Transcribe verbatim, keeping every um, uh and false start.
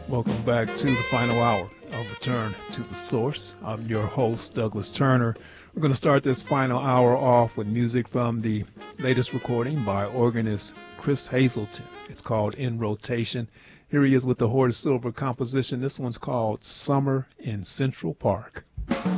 Welcome back to the final hour of Return to the Source. I'm your host, Douglas Turner. We're going to start this final hour off with music from the latest recording by organist Chris Hazelton. It's called In Rotation. Here he is with the Horace Silver composition. This one's called Summer in Central Park.